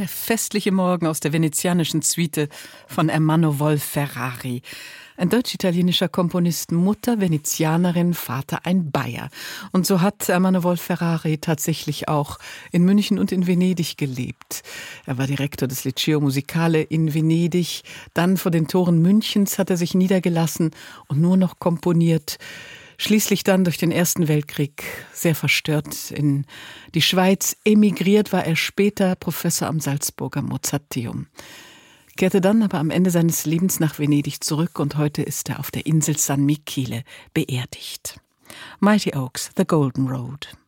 Der festliche Morgen aus der venezianischen Suite von Ermanno Wolf-Ferrari. Ein deutsch-italienischer Komponist, Mutter Venezianerin, Vater ein Bayer. Und so hat Ermanno Wolf-Ferrari tatsächlich auch in München und in Venedig gelebt. Er war Direktor des Liceo Musicale in Venedig. Dann vor den Toren Münchens hat er sich niedergelassen und nur noch komponiert. Schließlich dann durch den Ersten Weltkrieg sehr verstört in die Schweiz emigriert, war er später Professor am Salzburger Mozarteum. Kehrte dann aber am Ende seines Lebens nach Venedig zurück und heute ist er auf der Insel San Michele beerdigt. Mighty Oaks, The Golden Road.